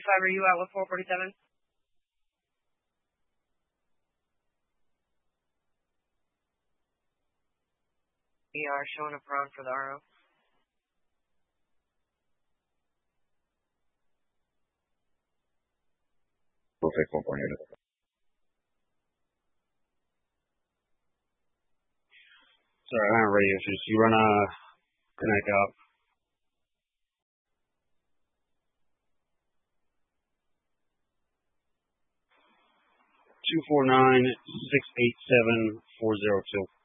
are you out with 447? We are showing a prawn for the RO. Perfect, 448. Sorry, I have radio issues. You run a connect out. 249-687-402.